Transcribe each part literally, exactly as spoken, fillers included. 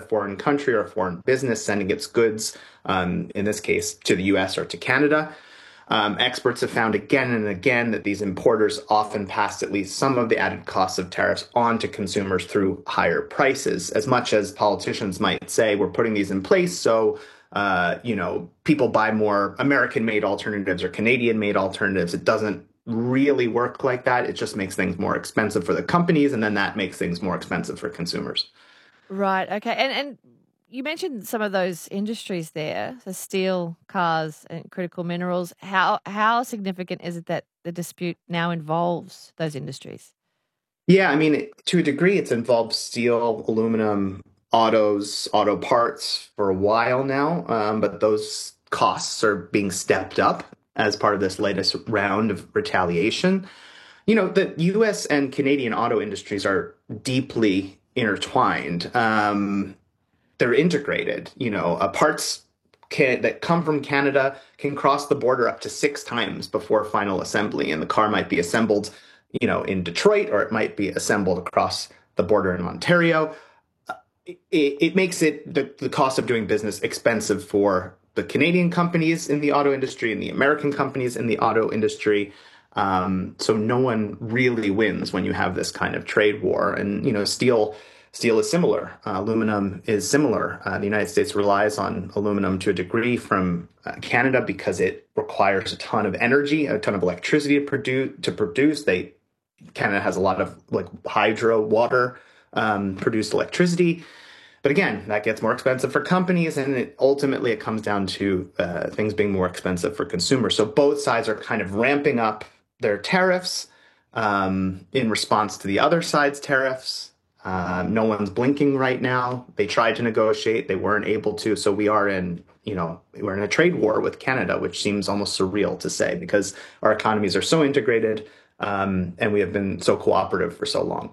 foreign country or a foreign business sending its goods, um, in this case, to the U S or to Canada. Um, experts have found again and again that these importers often pass at least some of the added costs of tariffs on to consumers through higher prices. As much as politicians might say, we're putting these in place so uh, you know, people buy more American-made alternatives or Canadian-made alternatives. It doesn't really work like that. It just makes things more expensive for the companies, and then that makes things more expensive for consumers. Right. Okay. And and you mentioned some of those industries there, so steel, cars, and critical minerals. How how significant is it that the dispute now involves those industries? Yeah, I mean, to a degree, it's involved steel, aluminum, autos, auto parts for a while now, um, but those costs are being stepped up as part of this latest round of retaliation. You know, the U S and Canadian auto industries are deeply intertwined. Um, they're integrated. You know, uh, parts can, that come from Canada can cross the border up to six times before final assembly, and the car might be assembled, you know, in Detroit, or it might be assembled across the border in Ontario. It, it makes it the, the cost of doing business expensive for the Canadian companies in the auto industry and the American companies in the auto industry. Um, so no one really wins when you have this kind of trade war. And, you know, steel steel is similar. Uh, aluminum is similar. Uh, the United States relies on aluminum to a degree from uh, Canada because it requires a ton of energy, a ton of electricity to produce. To produce, they Canada has a lot of like hydro water um, produced electricity. But again, that gets more expensive for companies, and it, ultimately it comes down to uh, things being more expensive for consumers. So both sides are kind of ramping up their tariffs um, in response to the other side's tariffs. Uh, no one's blinking right now. They tried to negotiate, they weren't able to. So we are in, you know, we're in a trade war with Canada, which seems almost surreal to say because our economies are so integrated um, and we have been so cooperative for so long.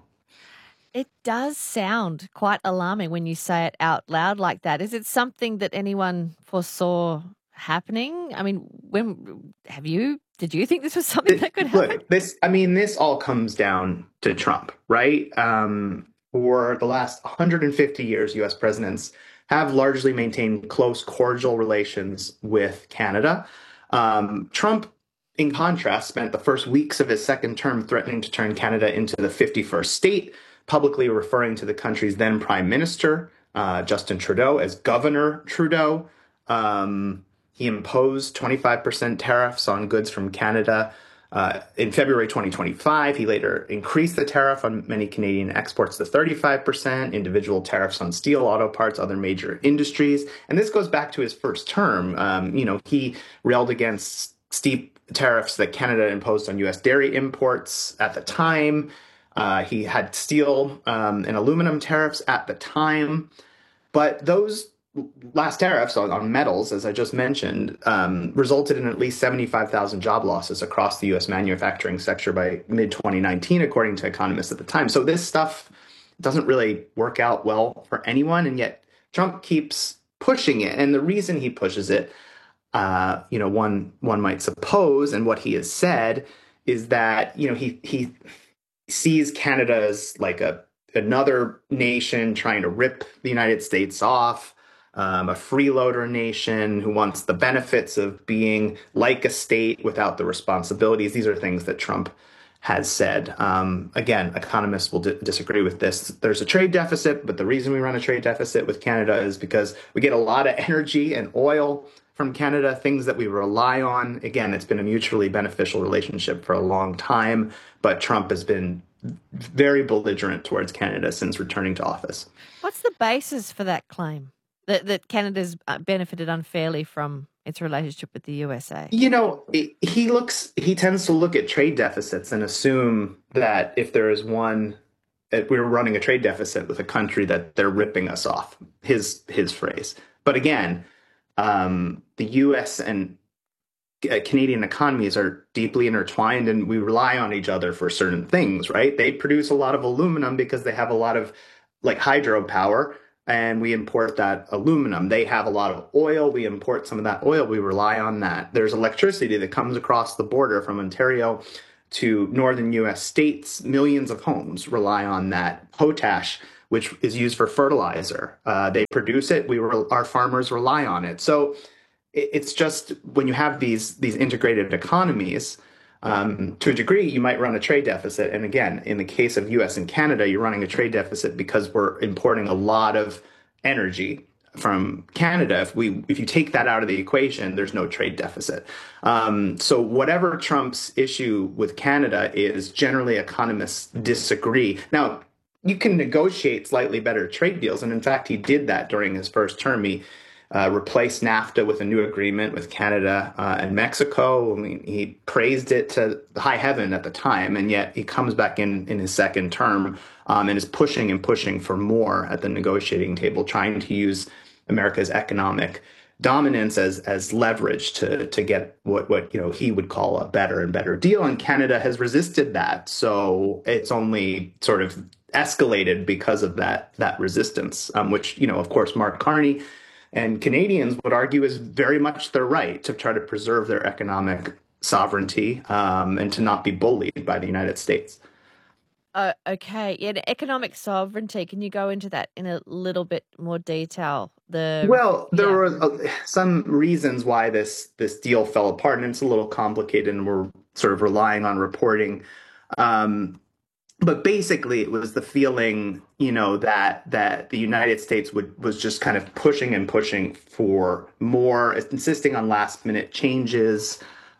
It does sound quite alarming when you say it out loud like that. Is it something that anyone foresaw happening? I mean, when have you, did you think this was something that could happen? Look, this, I mean, this all comes down to Trump, right? Um, for the last one hundred fifty years, U S presidents have largely maintained close, cordial relations with Canada. Um, Trump, in contrast, spent the first weeks of his second term threatening to turn Canada into the fifty-first state, publicly referring to the country's then prime minister, uh, Justin Trudeau, as Governor Trudeau. Um, he imposed twenty-five percent tariffs on goods from Canada. Uh, in February twenty twenty-five, he later increased the tariff on many Canadian exports to thirty-five percent, individual tariffs on steel, auto parts, other major industries. And this goes back to his first term. Um, you know, he railed against steep tariffs that Canada imposed on U S dairy imports at the time. Uh, he had steel um, and aluminum tariffs at the time. But those last tariffs on, on metals, as I just mentioned, um, resulted in at least seventy-five thousand job losses across the U S manufacturing sector by mid twenty nineteen, according to economists at the time. So this stuff doesn't really work out well for anyone, and yet Trump keeps pushing it. And the reason he pushes it, uh, you know, one one might suppose, and what he has said, is that, you know, he he sees Canada as like a another nation trying to rip the United States off. Um, a freeloader nation who wants the benefits of being like a state without the responsibilities. These are things that Trump has said. Um, again, economists will d- disagree with this. There's a trade deficit, but the reason we run a trade deficit with Canada is because we get a lot of energy and oil from Canada, things that we rely on. Again, it's been a mutually beneficial relationship for a long time, but Trump has been very belligerent towards Canada since returning to office. What's the basis for that claim? That, that Canada's benefited unfairly from its relationship with the U S A? You know, he looks, he tends to look at trade deficits and assume that if there is one, that we're running a trade deficit with a country, that they're ripping us off, his, his phrase. But again, um, the U S and Canadian economies are deeply intertwined, and we rely on each other for certain things, right? They produce a lot of aluminum because they have a lot of like hydropower, and we import that aluminum. They have a lot of oil. We import some of that oil. We rely on that. There's electricity that comes across the border from Ontario to northern U S states. Millions of homes rely on that. Potash, which is used for fertilizer. Uh, they produce it. We re- our farmers rely on it. So it, it's just when you have these these integrated economies, um, to a degree, you might run a trade deficit. And again, in the case of U S and Canada, you're running a trade deficit because we're importing a lot of energy from Canada. If we if you take that out of the equation, there's no trade deficit. Um, so whatever Trump's issue with Canada is, generally economists disagree. Now, you can negotiate slightly better trade deals, and in fact, he did that during his first term. He uh, replaced NAFTA with a new agreement with Canada uh, and Mexico. I mean, he praised it to high heaven at the time, and yet he comes back in in his second term um, and is pushing and pushing for more at the negotiating table, trying to use America's economic dominance as as leverage to to get what what you know he would call a better and better deal. And Canada has resisted that, so it's only sort of escalated because of that that resistance, um, which you know of course Mark Carney and Canadians would argue is very much their right to try to preserve their economic sovereignty um, and to not be bullied by the United States. Uh, okay. Yeah, the economic sovereignty. Can you go into that in a little bit more detail? The Well, there yeah. were uh, some reasons why this this deal fell apart, and it's a little complicated, and we're sort of relying on reporting. Um, but basically, it was the feeling, you know, that that the United States would was just kind of pushing and pushing for more, insisting on last minute changes.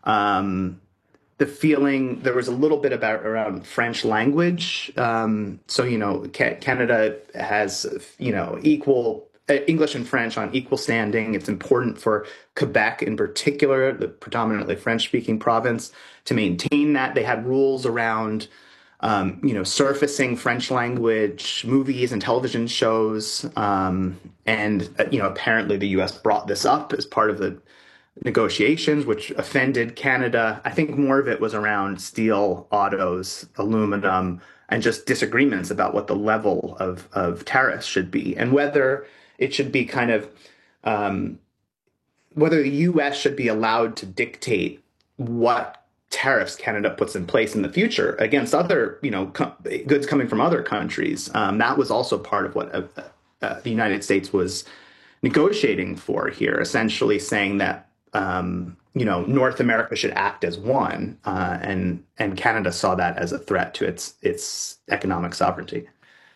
Um, the feeling there was a little bit about around French language. Um, so you know, ca- Canada has you know equal uh, English and French on equal standing. It's important for Quebec in particular, the predominantly French-speaking province, to maintain that. They had rules around um, you know surfacing French language movies and television shows, um, and uh, you know apparently the U S brought this up as part of the negotiations, which offended Canada. I think more of it was around steel, autos, aluminum, and just disagreements about what the level of, of tariffs should be and whether it should be kind of um, whether the U S should be allowed to dictate what tariffs Canada puts in place in the future against other, you know, com- goods coming from other countries. Um, that was also part of what uh, uh, the United States was negotiating for here, essentially saying that um, you know North America should act as one, uh, and and Canada saw that as a threat to its its economic sovereignty.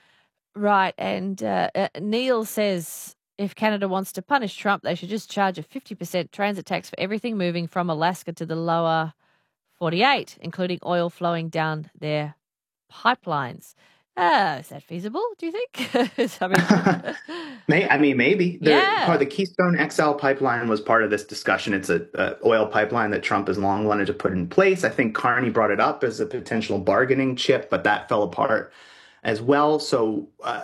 Right. And uh, uh, Neil says if Canada wants to punish Trump, they should just charge a fifty percent transit tax for everything moving from Alaska to the lower forty-eight, including oil flowing down their pipelines. Uh, is that feasible, do you think? I mean, May, I mean, maybe the part of yeah. the Keystone X L pipeline was part of this discussion. It's a, a oil pipeline that Trump has long wanted to put in place. I think Carney brought it up as a potential bargaining chip, but that fell apart as well. So uh,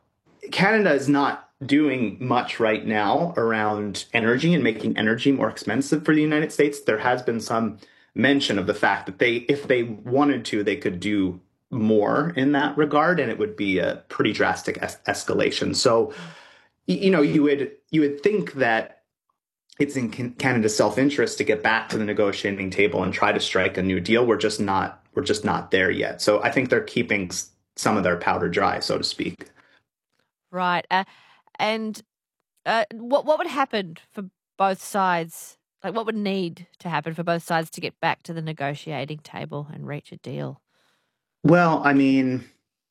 Canada is not doing much right now around energy and making energy more expensive for the United States. There has been some mention of the fact that they, if they wanted to, they could do more in that regard, and it would be a pretty drastic es- escalation. So, you know, you would you would think that it's in Canada's self-interest to get back to the negotiating table and try to strike a new deal. We're just not we're just not there yet. So I think they're keeping some of their powder dry, so to speak. Right. Uh, and uh, what what would happen for both sides? Like, what would need to happen for both sides to get back to the negotiating table and reach a deal? Well, I mean,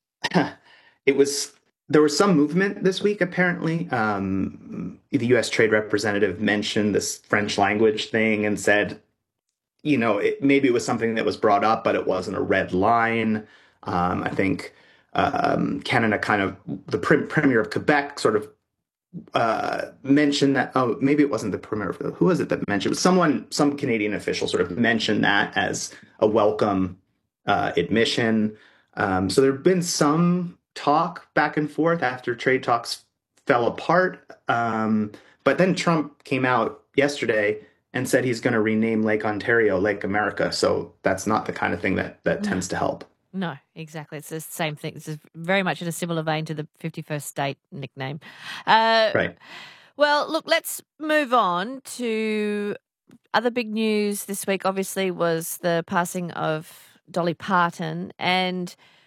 it was there was some movement this week. Apparently, um, the U S Trade Representative mentioned this French language thing and said, you know, it, maybe it was something that was brought up, but it wasn't a red line. Um, I think um, Canada kind of the prim- premier of Quebec sort of uh, mentioned that. Oh, maybe it wasn't the premier. Who was it that mentioned? It was someone, some Canadian official, sort of mentioned that as a welcome uh, admission. Um, so there have been some talk back and forth after trade talks fell apart. Um, but then Trump came out yesterday and said he's going to rename Lake Ontario Lake America. So that's not the kind of thing that that No, tends to help. no, exactly. It's the same thing. This is very much in a similar vein to the fifty-first state nickname. Uh, Right. well, look, let's move on to other big news this week. Obviously, was the passing of Dolly Parton, and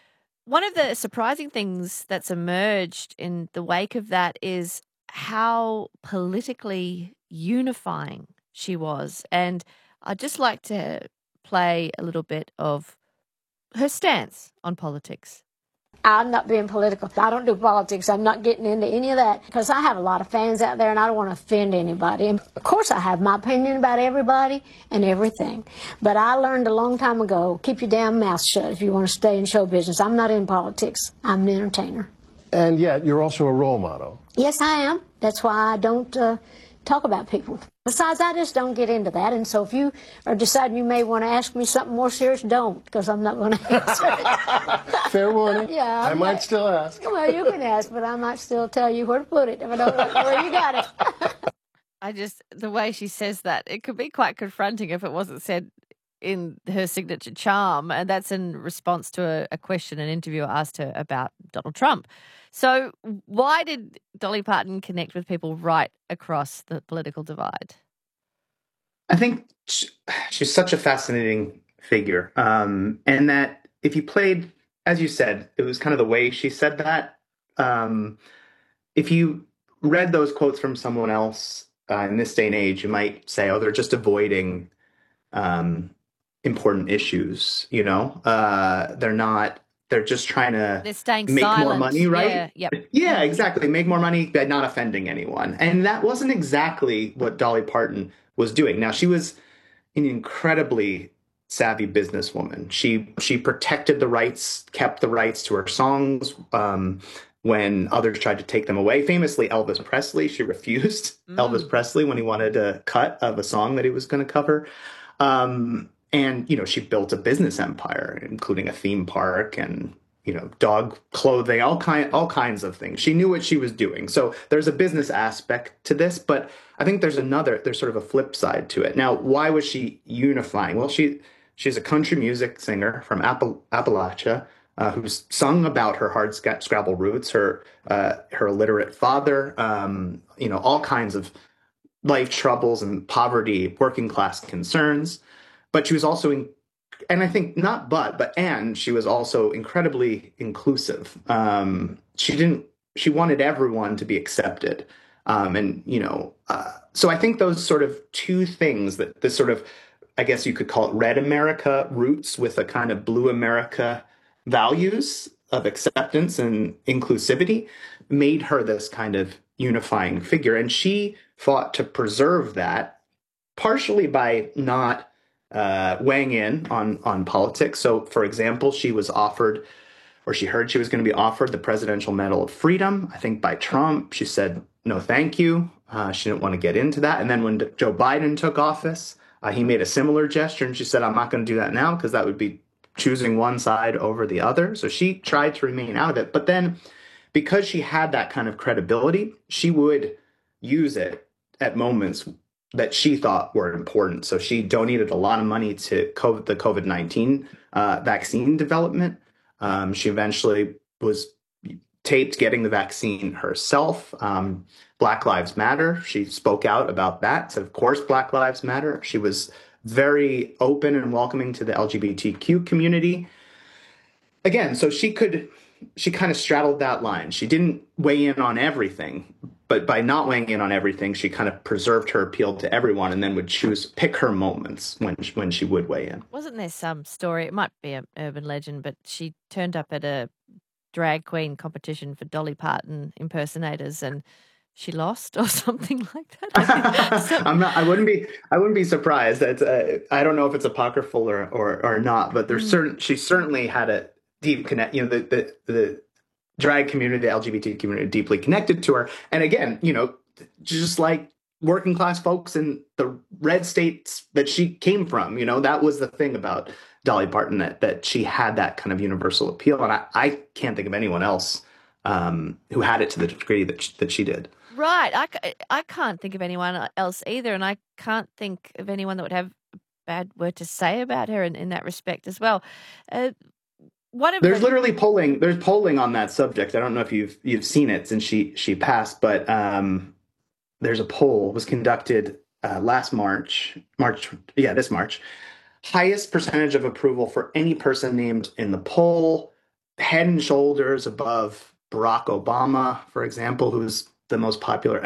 One of the surprising things that's emerged in the wake of that is how politically unifying she was. And I'd just like to play a little bit of her stance on politics. I'm not being political. I don't do politics. I'm not getting into any of that because I have a lot of fans out there and I don't want to offend anybody. And of course, I have my opinion about everybody and everything. But I learned a long time ago, keep your damn mouth shut if you want to stay in show business. I'm not in politics. I'm an entertainer. And yet, you're also a role model. Yes, I am. That's why I don't uh, talk about people. Besides, I just don't get into that. And so if you are deciding you may want to ask me something more serious, don't, because I'm not going to answer it. Fair warning. Yeah, I I'm might not, still ask. Well, you can ask, but I might still tell you where to put it if I don't know where you got it. I just, the way she says that, it could be quite confronting if it wasn't said in her signature charm. And that's in response to a, a question an interviewer asked her about Donald Trump. So why did Dolly Parton connect with people right across the political divide? I think she, she's such a fascinating figure. Um, and that if you played, as you said, it was kind of the way she said that. Um, if you read those quotes from someone else uh, in this day and age, you might say, oh, they're just avoiding um, important issues, you know? Uh, they're not. They're just trying to They're staying make silent. more money, right? Yeah, yep. Yeah, exactly. Make more money by not offending anyone. And that wasn't exactly what Dolly Parton was doing. Now, she was an incredibly savvy businesswoman. She she protected the rights, kept the rights to her songs um, when others tried to take them away. Famously, Elvis Presley, she refused mm. Elvis Presley when he wanted a cut of a song that he was going to cover. Um, And, you know, she built a business empire, including a theme park and, you know, dog clothing, all kind, all kinds of things. She knew what she was doing. So there's a business aspect to this, but I think there's another, there's sort of a flip side to it. Now, why was she unifying? Well, she she's a country music singer from Appal- Appalachia uh, who's sung about her hard scrabble roots, her uh, her illiterate father, um, you know, all kinds of life troubles and poverty, working class concerns. But she was also, in, and I think not but, but and she was also incredibly inclusive. Um, she didn't, she wanted everyone to be accepted. Um, and, you know, uh, so I think those sort of two things that this sort of, I guess you could call it red America roots with a kind of blue America values of acceptance and inclusivity made her this kind of unifying figure. And she fought to preserve that partially by not Uh, weighing in on on politics. So, for example, she was offered, or she heard she was going to be offered the Presidential Medal of Freedom, I think by Trump. She said, no, thank you. Uh, she didn't want to get into that. And then when Joe Biden took office, uh, he made a similar gesture. And she said, I'm not going to do that now because that would be choosing one side over the other. So she tried to remain out of it. But then because she had that kind of credibility, she would use it at moments that she thought were important. So she donated a lot of money to COVID, the COVID nineteen uh, vaccine development. Um, she eventually was taped getting the vaccine herself. Um, Black Lives Matter. She spoke out about that. So of course, Black Lives Matter. She was very open and welcoming to the L G B T Q community. Again, so she could, she kind of straddled that line. She didn't weigh in on everything, but by not weighing in on everything, she kind of preserved her appeal to everyone and then would choose, pick her moments when she, when she would weigh in. Wasn't there some story, it might be an urban legend, but she turned up at a drag queen competition for Dolly Parton impersonators and she lost or something like that? so, I'm not, I wouldn't be, I wouldn't be surprised. That uh, I don't know if it's apocryphal or, or, or not, but there's mm. certain, she certainly had a deep connect, you know, the, the, the, drag community, the L G B T community, deeply connected to her. And again, you know, just like working class folks in the red states that she came from, you know, that was the thing about Dolly Parton, that, that she had that kind of universal appeal. And I, I can't think of anyone else um, who had it to the degree that she, that she did. Right. I, I can't think of anyone else either. And I can't think of anyone that would have a bad word to say about her in, in that respect as well. Uh, One of there's the- literally polling. There's polling on that subject. I don't know if you've you've seen it since she she passed, but um, there's a poll was conducted uh, last March. March, yeah, this March. Highest percentage of approval for any person named in the poll. head and shoulders above Barack Obama, for example, who's the most popular